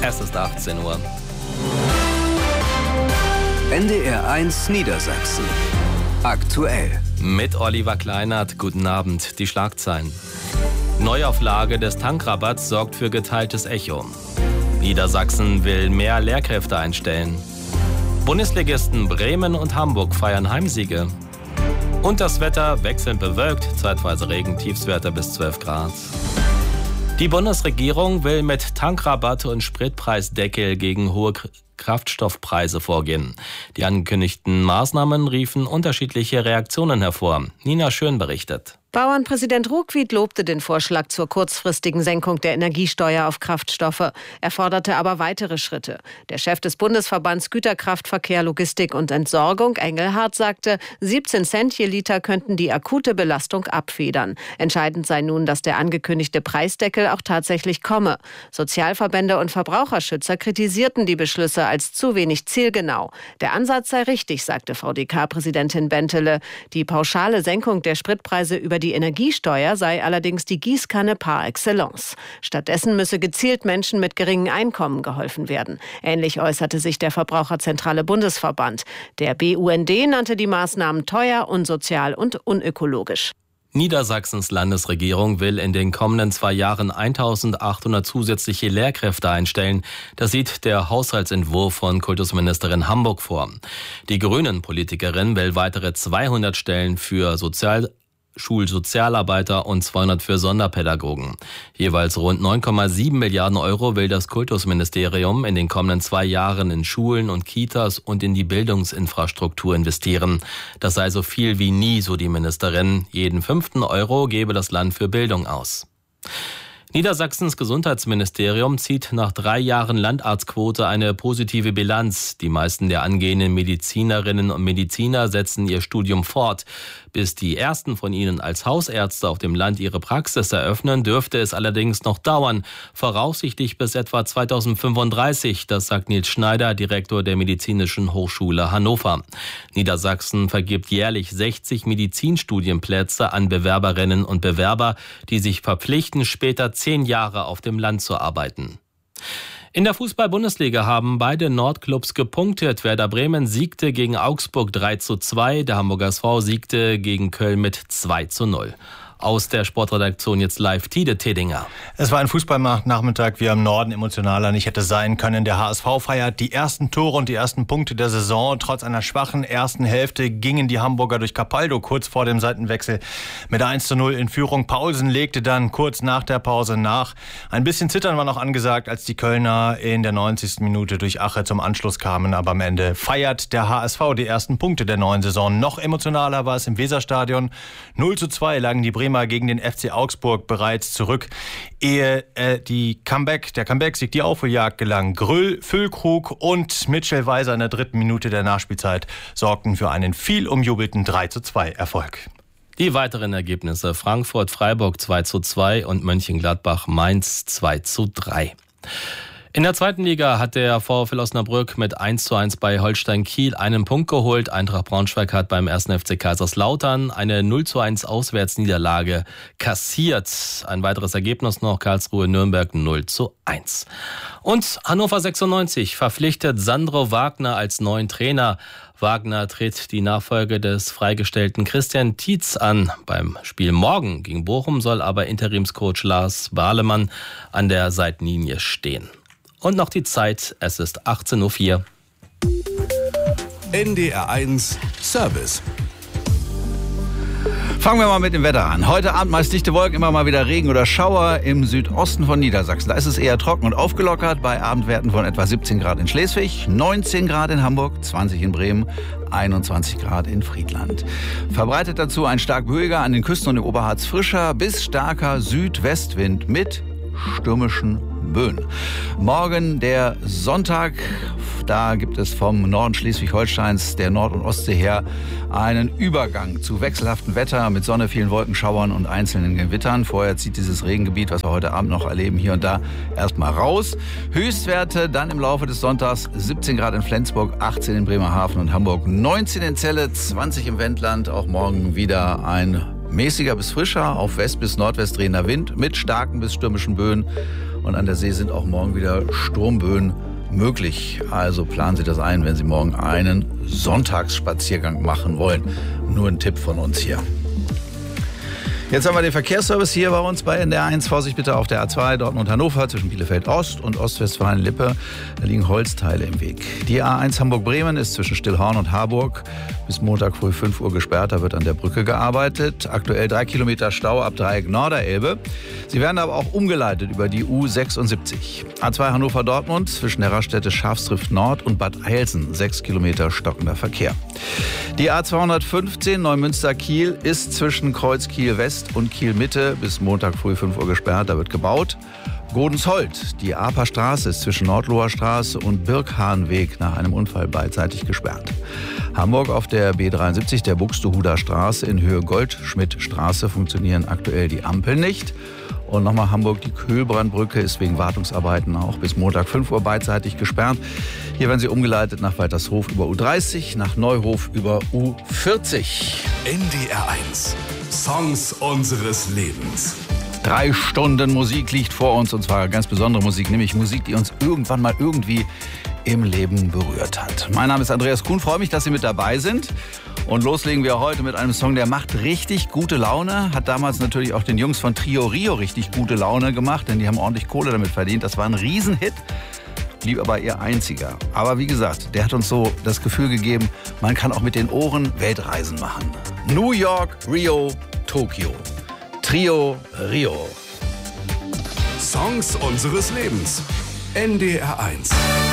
Es ist 18 Uhr. NDR 1 Niedersachsen. Aktuell. Mit Oliver Kleinert. Guten Abend. Die Schlagzeilen. Neuauflage des Tankrabatts sorgt für geteiltes Echo. Niedersachsen will mehr Lehrkräfte einstellen. Bundesligisten Bremen und Hamburg feiern Heimsiege. Und das Wetter wechselnd bewölkt, zeitweise Regen, Tiefstwerte bis 12 Grad. Die Bundesregierung will mit Tankrabatt und Spritpreisdeckel gegen hohe Kraftstoffpreise vorgehen. Die angekündigten Maßnahmen riefen unterschiedliche Reaktionen hervor. Nina Schön berichtet. Bauernpräsident Ruckwied lobte den Vorschlag zur kurzfristigen Senkung der Energiesteuer auf Kraftstoffe. Er forderte aber weitere Schritte. Der Chef des Bundesverbands Güterkraftverkehr, Logistik und Entsorgung, Engelhardt, sagte, 17 Cent je Liter könnten die akute Belastung abfedern. Entscheidend sei nun, dass der angekündigte Preisdeckel auch tatsächlich komme. Sozialverbände und Verbraucherschützer kritisierten die Beschlüsse als zu wenig zielgenau. Der Ansatz sei richtig, sagte VDK-Präsidentin Bentele. Die pauschale Senkung der Spritpreise über die Energiesteuer sei allerdings die Gießkanne par excellence. Stattdessen müsse gezielt Menschen mit geringen Einkommen geholfen werden. Ähnlich äußerte sich der Verbraucherzentrale Bundesverband. Der BUND nannte die Maßnahmen teuer, unsozial und unökologisch. Niedersachsens Landesregierung will in den kommenden 2 Jahren 1.800 zusätzliche Lehrkräfte einstellen. Das sieht der Haushaltsentwurf von Kultusministerin Hamburg vor. Die Grünen-Politikerin will weitere 200 Stellen für Schulsozialarbeiter und 200 für Sonderpädagogen. Jeweils rund 9,7 Milliarden Euro will das Kultusministerium in den kommenden 2 Jahren in Schulen und Kitas und in die Bildungsinfrastruktur investieren. Das sei so viel wie nie, so die Ministerin. Jeden 5. Euro gebe das Land für Bildung aus. Niedersachsens Gesundheitsministerium zieht nach 3 Jahren Landarztquote eine positive Bilanz. Die meisten der angehenden Medizinerinnen und Mediziner setzen ihr Studium fort. Bis die ersten von ihnen als Hausärzte auf dem Land ihre Praxis eröffnen, dürfte es allerdings noch dauern. Voraussichtlich bis etwa 2035, das sagt Nils Schneider, Direktor der Medizinischen Hochschule Hannover. Niedersachsen vergibt jährlich 60 Medizinstudienplätze an Bewerberinnen und Bewerber, die sich verpflichten, später 10 Jahre auf dem Land zu arbeiten. In der Fußball-Bundesliga haben beide Nordclubs gepunktet. Werder Bremen siegte gegen Augsburg 3:2. Der Hamburger SV siegte gegen Köln mit 2:0. Aus der Sportredaktion jetzt live Tide Tedinger. Es war ein Fußballnachmittag, wie er im Norden emotionaler nicht hätte sein können. Der HSV feiert die ersten Tore und die ersten Punkte der Saison. Trotz einer schwachen ersten Hälfte gingen die Hamburger durch Capaldo kurz vor dem Seitenwechsel mit 1:0 in Führung. Paulsen legte dann kurz nach der Pause nach. Ein bisschen Zittern war noch angesagt, als die Kölner in der 90. Minute durch Ache zum Anschluss kamen. Aber am Ende feiert der HSV die ersten Punkte der neuen Saison. Noch emotionaler war es im Weserstadion. 0:2 lagen die Bremer gegen den FC Augsburg bereits zurück, ehe der Comeback-Sieg, die Aufholjagd gelang. Grüll, Füllkrug und Mitchell Weiser in der 3. Minute der Nachspielzeit sorgten für einen viel umjubelten 3:2 Erfolg. Die weiteren Ergebnisse: Frankfurt-Freiburg 2:2 und Mönchengladbach-Mainz 2:3. In der 2. Liga hat der VfL Osnabrück mit 1:1 bei Holstein Kiel einen Punkt geholt. Eintracht Braunschweig hat beim 1. FC Kaiserslautern eine 0:1 Auswärtsniederlage kassiert. Ein weiteres Ergebnis noch: Karlsruhe-Nürnberg 0:1. Und Hannover 96 verpflichtet Sandro Wagner als neuen Trainer. Wagner tritt die Nachfolge des freigestellten Christian Tietz an. Beim Spiel morgen gegen Bochum soll aber Interimscoach Lars Bahlemann an der Seitenlinie stehen. Und noch die Zeit, es ist 18:04 Uhr. NDR 1 Service. Fangen wir mal mit dem Wetter an. Heute Abend meist dichte Wolken, immer mal wieder Regen oder Schauer im Südosten von Niedersachsen. Da ist es eher trocken und aufgelockert bei Abendwerten von etwa 17 Grad in Schleswig, 19 Grad in Hamburg, 20 in Bremen, 21 Grad in Friedland. Verbreitet dazu ein stark böiger, an den Küsten und im Oberharz frischer bis starker Südwestwind mit stürmischen Böen. Morgen der Sonntag, da gibt es vom Norden Schleswig-Holsteins, der Nord- und Ostsee her, einen Übergang zu wechselhaftem Wetter mit Sonne, vielen Wolkenschauern und einzelnen Gewittern. Vorher zieht dieses Regengebiet, was wir heute Abend noch erleben, hier und da erstmal raus. Höchstwerte dann im Laufe des Sonntags: 17 Grad in Flensburg, 18 in Bremerhaven und Hamburg, 19 in Celle, 20 im Wendland. Auch morgen wieder ein mäßiger bis frischer, auf West- bis Nordwest drehender Wind mit starken bis stürmischen Böen Und an der See sind auch morgen wieder Sturmböen möglich. Also planen Sie das ein, wenn Sie morgen einen Sonntagsspaziergang machen wollen. Nur ein Tipp von uns hier. Jetzt haben wir den Verkehrsservice hier bei uns bei NDR1. Vorsicht bitte auf der A2 Dortmund-Hannover zwischen Bielefeld-Ost und Ostwestfalen-Lippe. Da liegen Holzteile im Weg. Die A1 Hamburg-Bremen ist zwischen Stillhorn und Harburg bis Montag früh 5 Uhr gesperrt. Da wird an der Brücke gearbeitet. Aktuell 3 Kilometer Stau ab Dreieck Norderelbe. Sie werden aber auch umgeleitet über die U76. A2 Hannover-Dortmund zwischen der Raststätte Schafstrift Nord und Bad Eilsen. 6 Kilometer stockender Verkehr. Die A215 Neumünster-Kiel ist zwischen Kreuz Kiel-West und Kiel-Mitte bis Montag früh 5 Uhr gesperrt. Da wird gebaut. Godensholt, die Aper Straße ist zwischen Nordloher Straße und Birkhahnweg nach einem Unfall beidseitig gesperrt. Hamburg auf der B73, der Buxtehuder Straße in Höhe Goldschmidtstraße funktionieren aktuell die Ampeln nicht. Und nochmal Hamburg, die Köhlbrandbrücke ist wegen Wartungsarbeiten auch bis Montag 5 Uhr beidseitig gesperrt. Hier werden sie umgeleitet nach Weitershof über U30, nach Neuhof über U40. NDR 1. Songs unseres Lebens. 3 Stunden Musik liegt vor uns, und zwar ganz besondere Musik, nämlich Musik, die uns irgendwann mal irgendwie im Leben berührt hat. Mein Name ist Andreas Kuhn, freue mich, dass Sie mit dabei sind. Und loslegen wir heute mit einem Song, der macht richtig gute Laune. Hat damals natürlich auch den Jungs von Trio Rio richtig gute Laune gemacht, denn die haben ordentlich Kohle damit verdient. Das war ein Riesenhit, blieb aber ihr einziger. Aber wie gesagt, der hat uns so das Gefühl gegeben, man kann auch mit den Ohren Weltreisen machen. New York, Rio, Tokio. Trio Rio. Songs unseres Lebens. NDR 1.